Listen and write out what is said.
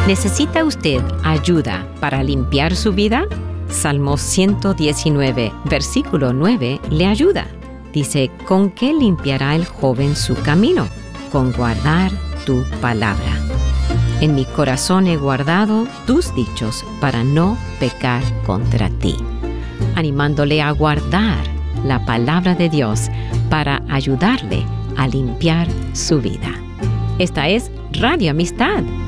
¿Necesita usted ayuda para limpiar su vida? Salmo 119, versículo 9, le ayuda. Dice, ¿con qué limpiará el joven su camino? Con guardar tu palabra. En mi corazón he guardado tus dichos para no pecar contra ti. Animándole a guardar la palabra de Dios para ayudarle a limpiar su vida. Esta es Radio Amistad.